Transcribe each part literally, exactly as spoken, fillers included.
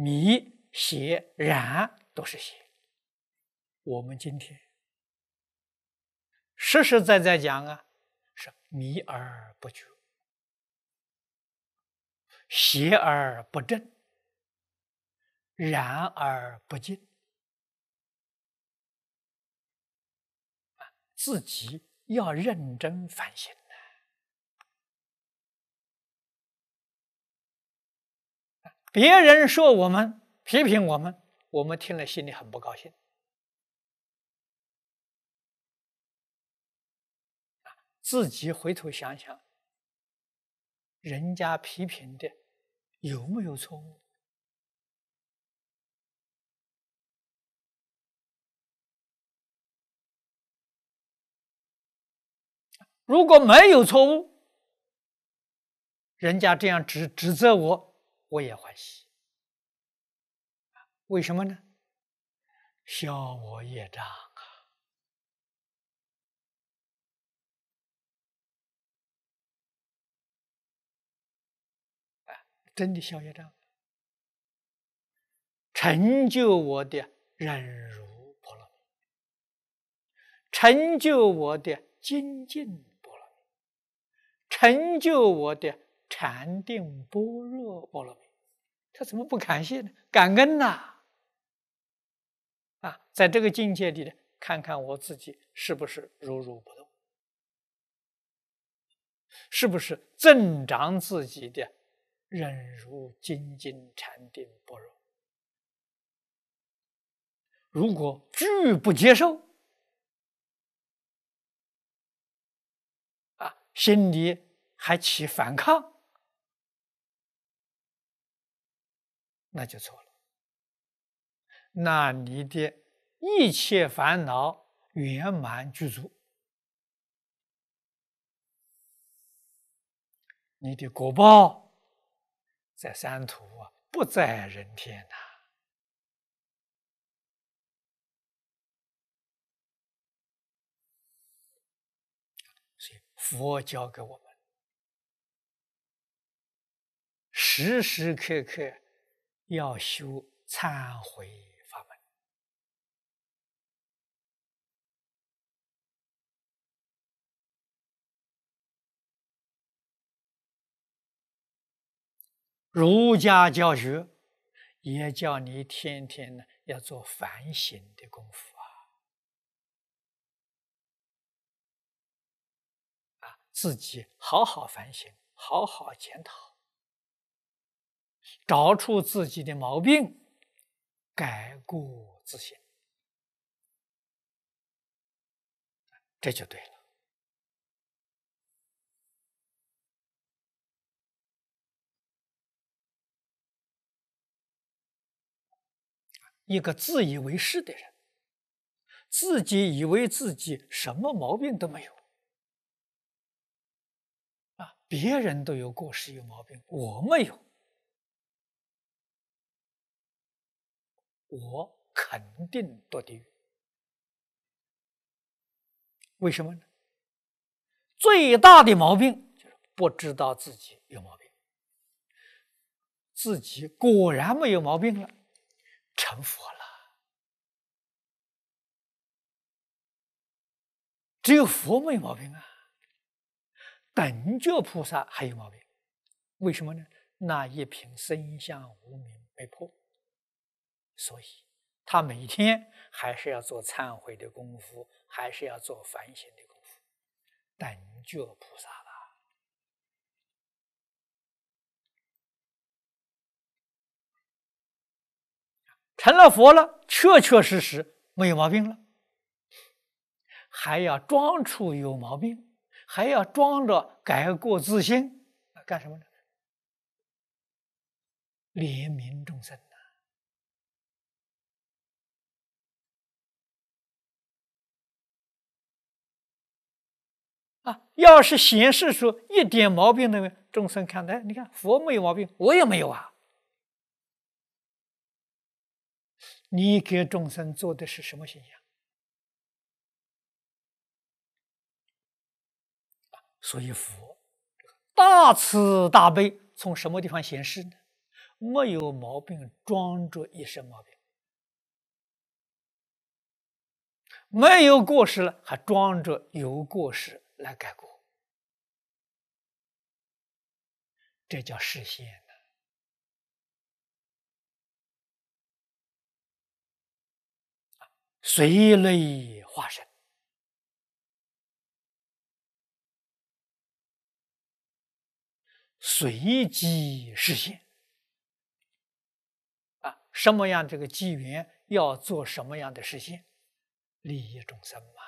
迷、邪、染都是邪。我们今天实实在在讲啊，是迷而不觉，邪而不正，然而不净。自己要认真反省。别人说我们、批评我们，我们听了心里很不高兴。自己回头想想，人家批评的有没有错误？如果没有错误，人家这样指指责我，我也欢喜。为什么呢？消我业障啊！真的消业障，成就我的忍辱波罗蜜，成就我的精进波罗蜜，成就我的禅定般若波罗蜜。他怎么不感谢呢？感恩呐！啊，在这个境界里呢，看看我自己是不是如如不动，是不是增长自己的忍辱精进禅定般若。如果拒不接受，啊，心里还起反抗，那就错了。那你的一切烦恼圆满具足，你的果报在三途啊，不在人天呐、啊。所以佛教给我们时时刻刻要修忏悔法门。儒家教学也叫你天天呢要做反省的功夫啊！啊，自己好好反省，好好检讨，找出自己的毛病，改过自新，这就对了。一个自以为是的人，自己以为自己什么毛病都没有啊，别人都有过失有毛病，我没有，我肯定堕地狱。为什么呢？最大的毛病就是不知道自己有毛病，自己果然没有毛病了，成佛了。只有佛没有毛病啊，等觉菩萨还有毛病。为什么呢？那一品生相无明没破，所以他每天还是要做忏悔的功夫，还是要做反省的功夫。等觉菩萨了，成了佛了，确确实实没有毛病了，还要装出有毛病，还要装着改过自新，干什么呢？怜悯众生呐！啊，要是显示出一点毛病都没有，众生看来，你看佛没有毛病，我也没有啊。你给众生做的是什么形象？所以佛大慈大悲从什么地方显示呢？ 没有毛病，装着一身毛病；没有过失了，还装着有过失来改过，这叫示现呢。随类化身，随机实现。啊，什么样这个机缘要做什么样的实现，利益众生嘛。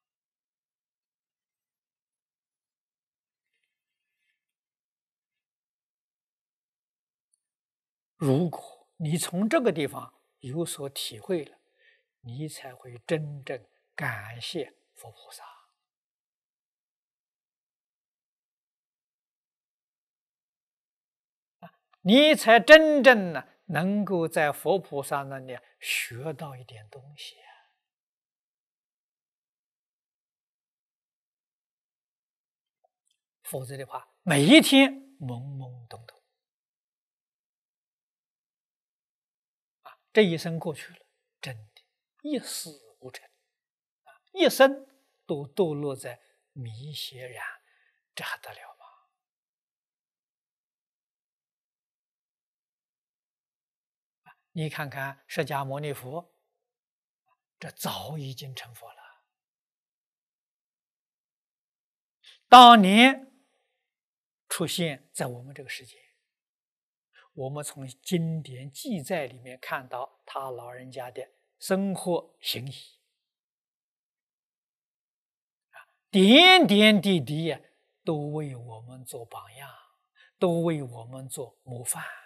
如果你从这个地方有所体会了，你才会真正感谢佛菩萨，你才真正呢能够在佛菩萨那里学到一点东西啊。否则的话，每一天懵懵懂懂啊，这一生过去了，真的，一事无成啊，一生都堕落在迷邪染，这还得了吗？你看看释迦牟尼佛，这早已经成佛了。当年出现在我们这个世界，我们从经典记载里面看到他老人家的生活行仪啊，点点滴滴呀，都为我们做榜样，都为我们做模范。